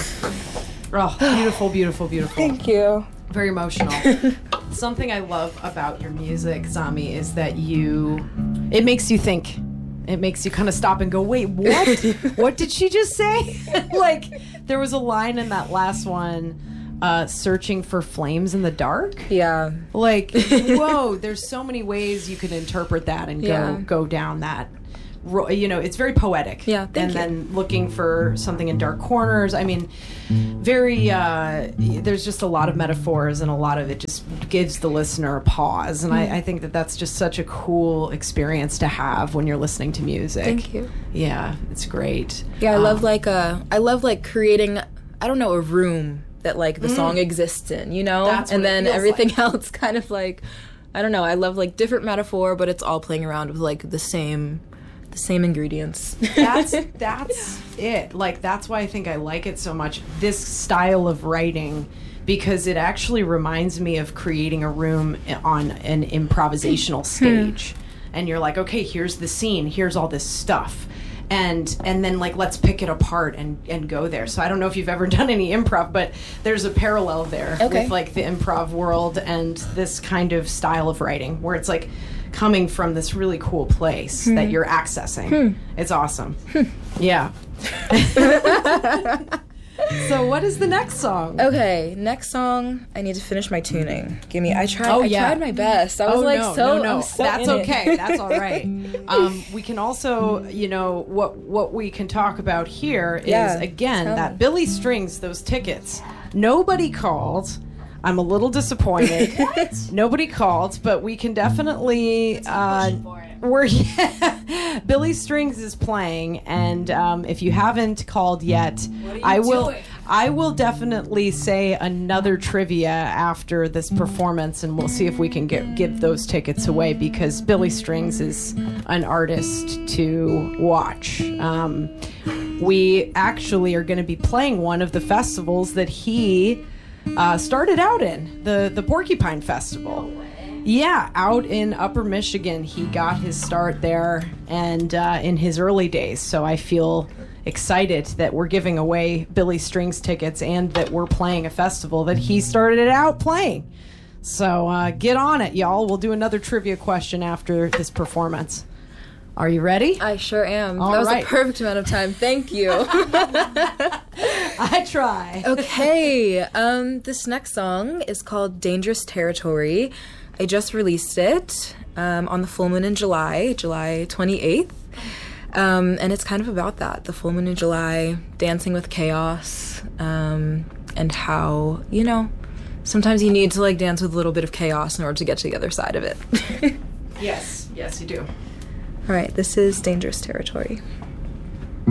Oh, beautiful, beautiful, beautiful. Thank you. Very emotional. Something I love about your music, Zami, is that it makes you think. It makes you kind of stop and go, wait, what? What did she just say? Like, there was a line in that last one, searching for flames in the dark. Yeah. Like, whoa, there's so many ways you can interpret that and go down that. You know, it's very poetic. Yeah, thank you. And then looking for something in dark corners. I mean, there's just a lot of metaphors, and a lot of it just gives the listener a pause. And I think that that's just such a cool experience to have when you're listening to music. Thank you. Yeah, it's great. Yeah, I love creating, I don't know, a room that like the song exists in, you know? That's and what it then feels everything like. else kind of like, I don't know, I love like different metaphor, but it's all playing around with like the same ingredients. That's it. Like, that's why I think I like it so much, this style of writing, because it actually reminds me of creating a room on an improvisational stage. And you're like, okay, here's the scene, here's all this stuff. And then, like, let's pick it apart and go there. So I don't know if you've ever done any improv, but there's a parallel there with, like, the improv world and this kind of style of writing, where it's, like, coming from this really cool place that you're accessing. It's awesome. Yeah. So what is the next song? Okay, next song, I need to finish my tuning. I tried my best. I was no. so That's in it. okay. That's all right. We can also, you know, what we can talk about here is, again, that Billy Strings, those tickets. Nobody called. I'm a little disappointed. Nobody called, but we can definitely Billy Strings is playing, and if you haven't called yet, I will definitely say another trivia after this performance, and we'll see if we can give those tickets away, because Billy Strings is an artist to watch. We actually are going to be playing one of the festivals that he started out in, the Porcupine Festival. Yeah, out in Upper Michigan. He got his start there, and in his early days. So I feel excited that we're giving away Billy Strings tickets, and that we're playing a festival that he started out playing. So get on it, y'all. We'll do another trivia question after this performance. Are you ready? I sure am. All that was right. a perfect amount of time. Thank you. I try. Okay, this next song is called Dangerous Territory. I just released it on the full moon in July 28th. And it's kind of about that, the full moon in July, dancing with chaos, and how, you know, sometimes you need to like dance with a little bit of chaos in order to get to the other side of it. Yes, you do. All right, this is Dangerous Territory.